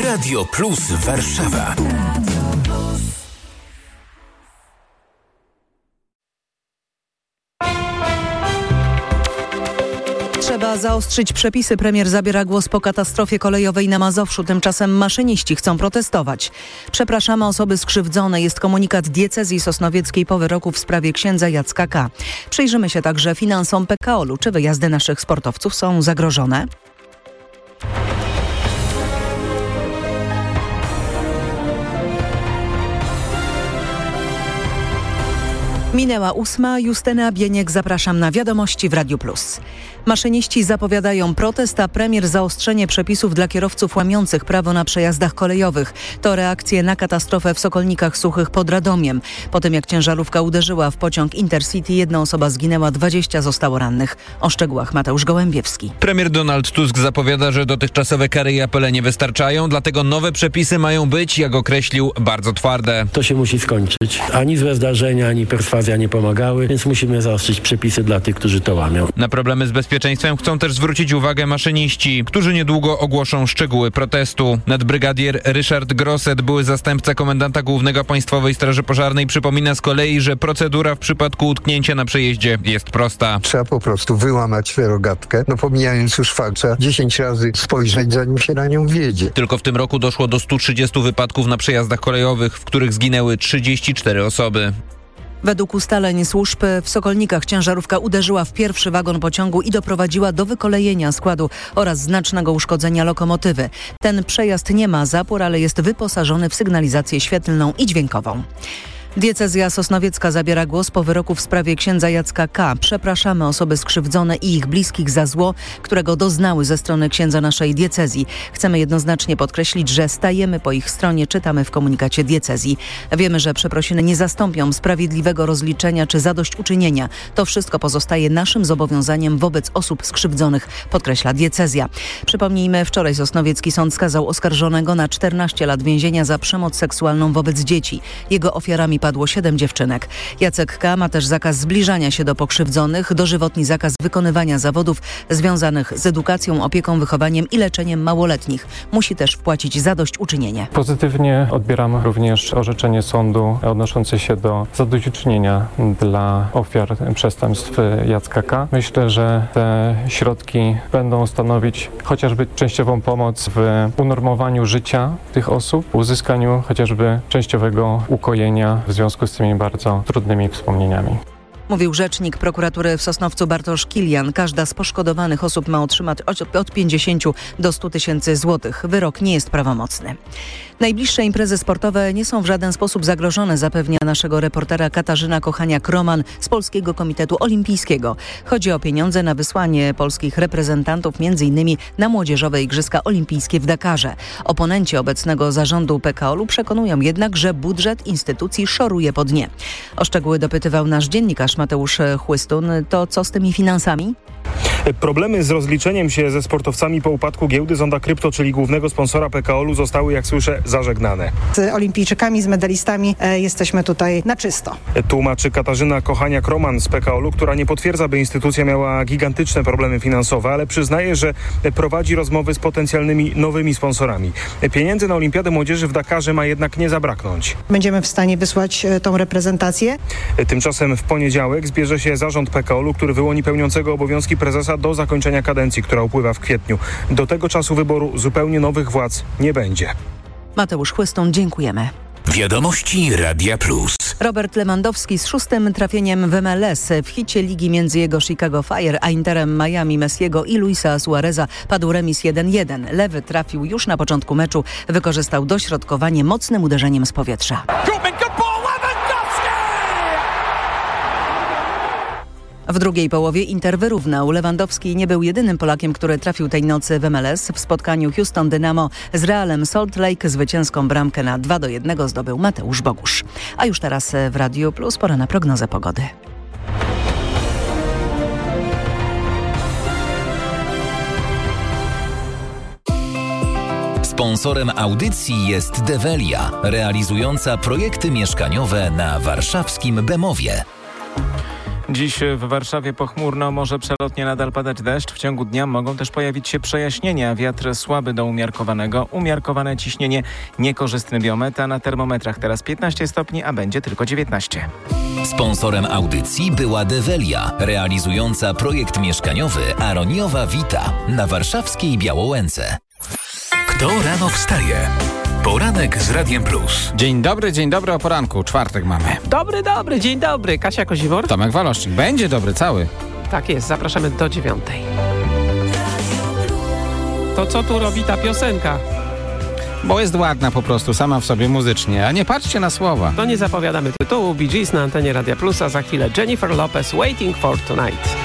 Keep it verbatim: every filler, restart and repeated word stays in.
Radio Plus Warszawa. Trzeba zaostrzyć przepisy. Premier zabiera głos po katastrofie kolejowej na Mazowszu. Tymczasem maszyniści chcą protestować. Przepraszamy osoby skrzywdzone. Jest komunikat diecezji sosnowieckiej po wyroku w sprawie księdza Jacka K. Przyjrzymy się także finansom P K O L u. Czy wyjazdy naszych sportowców są zagrożone? Minęła ósma. Justyna Bieniek, zapraszam na Wiadomości w Radiu Plus. Maszyniści zapowiadają protest, a premier zaostrzenie przepisów dla kierowców łamiących prawo na przejazdach kolejowych. To reakcje na katastrofę w Sokolnikach Suchych pod Radomiem. Po tym jak ciężarówka uderzyła w pociąg Intercity, jedna osoba zginęła, dwadzieścia zostało rannych. O szczegółach Mateusz Gołębiewski. Premier Donald Tusk zapowiada, że dotychczasowe kary i apele nie wystarczają, dlatego nowe przepisy mają być, jak określił, bardzo twarde. To się musi skończyć. Ani złe zdarzenia, ani perswazja nie pomagały, więc musimy zaostrzyć przepisy dla tych, którzy to łamią. Na problemy z bezpieczeństwem chcą też zwrócić uwagę maszyniści, którzy niedługo ogłoszą szczegóły protestu. Nadbrygadier Ryszard Grosset, były zastępca komendanta głównego Państwowej Straży Pożarnej, przypomina z kolei, że procedura w przypadku utknięcia na przejeździe jest prosta. Trzeba po prostu wyłamać tę rogatkę, no pomijając już fakt, trzeba dziesięć razy spojrzeć, zanim się na nią wjedzie. Tylko w tym roku doszło do stu trzydziestu wypadków na przejazdach kolejowych, w których zginęły trzydzieści cztery osoby. Według ustaleń służb w Sokolnikach ciężarówka uderzyła w pierwszy wagon pociągu i doprowadziła do wykolejenia składu oraz znacznego uszkodzenia lokomotywy. Ten przejazd nie ma zapór, ale jest wyposażony w sygnalizację świetlną i dźwiękową. Diecezja sosnowiecka zabiera głos po wyroku w sprawie księdza Jacka K. Przepraszamy osoby skrzywdzone i ich bliskich za zło, którego doznały ze strony księdza naszej diecezji. Chcemy jednoznacznie podkreślić, że stajemy po ich stronie, czytamy w komunikacie diecezji. Wiemy, że przeprosiny nie zastąpią sprawiedliwego rozliczenia czy zadośćuczynienia. To wszystko pozostaje naszym zobowiązaniem wobec osób skrzywdzonych, podkreśla diecezja. Przypomnijmy, wczoraj sosnowiecki sąd skazał oskarżonego na czternaście lat więzienia za przemoc seksualną wobec dzieci. Jego ofiarami padło siedem dziewczynek. Jacek K. ma też zakaz zbliżania się do pokrzywdzonych, dożywotni zakaz wykonywania zawodów związanych z edukacją, opieką, wychowaniem i leczeniem małoletnich. Musi też wpłacić zadośćuczynienie. Pozytywnie odbieram również orzeczenie sądu odnoszące się do zadośćuczynienia dla ofiar przestępstw Jacka K. Myślę, że te środki będą stanowić chociażby częściową pomoc w unormowaniu życia tych osób, uzyskaniu chociażby częściowego ukojenia w związku z tymi bardzo trudnymi wspomnieniami. Mówił rzecznik prokuratury w Sosnowcu Bartosz Kilian. Każda z poszkodowanych osób ma otrzymać od pięćdziesięciu do stu tysięcy złotych. Wyrok nie jest prawomocny. Najbliższe imprezy sportowe nie są w żaden sposób zagrożone, zapewnia naszego reportera Katarzyna Kochaniak-Roman z Polskiego Komitetu Olimpijskiego. Chodzi o pieniądze na wysłanie polskich reprezentantów m.in. na Młodzieżowe Igrzyska Olimpijskie w Dakarze. Oponenci obecnego zarządu P K O L u przekonują jednak, że budżet instytucji szoruje po dnie. O szczegóły dopytywał nasz dziennikarz Mateusz Chłystun. To co z tymi finansami? Problemy z rozliczeniem się ze sportowcami po upadku giełdy Zonda Krypto, czyli głównego sponsora P K O L u, zostały, jak słyszę, zażegnane. Z olimpijczykami, z medalistami e, jesteśmy tutaj na czysto. Tłumaczy Katarzyna Kochaniak-Roman z P K O L u, która nie potwierdza, by instytucja miała gigantyczne problemy finansowe, ale przyznaje, że prowadzi rozmowy z potencjalnymi nowymi sponsorami. Pieniędzy na Olimpiadę Młodzieży w Dakarze ma jednak nie zabraknąć. Będziemy w stanie wysłać e, tą reprezentację. Tymczasem w poniedziałek zbierze się zarząd P K O L u, który wyłoni pełniącego obowiązki prezesa do zakończenia kadencji, która upływa w kwietniu. Do tego czasu wyboru zupełnie nowych władz nie będzie. Mateusz Chłystun, dziękujemy. Wiadomości Radia Plus. Robert Lewandowski z szóstym trafieniem w M L S. W hicie ligi między jego Chicago Fire a Interem Miami Messiego i Luisa Suareza padł remis jeden jeden. Lewy trafił już na początku meczu. Wykorzystał dośrodkowanie mocnym uderzeniem z powietrza. W drugiej połowie Inter wyrównał. Lewandowski nie był jedynym Polakiem, który trafił tej nocy w M L S. W spotkaniu Houston Dynamo z Realem Salt Lake zwycięską bramkę na dwa do jednego zdobył Mateusz Bogusz. A już teraz w Radiu Plus pora na prognozę pogody. Sponsorem audycji jest Develia, realizująca projekty mieszkaniowe na warszawskim Bemowie. Dziś w Warszawie pochmurno, może przelotnie nadal padać deszcz. W ciągu dnia mogą też pojawić się przejaśnienia. Wiatr słaby do umiarkowanego. Umiarkowane ciśnienie, niekorzystny biometr, a na termometrach teraz piętnaście stopni, a będzie tylko dziewiętnaście. Sponsorem audycji była Develia, realizująca projekt mieszkaniowy Aroniowa Vita na warszawskiej Białołęce. Kto rano wstaje? Poranek z Radiem Plus. Dzień dobry, dzień dobry o poranku. Czwartek mamy. Dobry, dobry, dzień dobry. Kasia Koziwor. Tomek Waloszczyk. Będzie dobry cały. Tak jest, zapraszamy do dziewiątej. To co tu robi ta piosenka? Bo jest ładna po prostu, sama w sobie muzycznie. A nie patrzcie na słowa. To nie zapowiadamy tytułu. Bee Gees na antenie Radia Plus, a za chwilę Jennifer Lopez, Waiting for Tonight.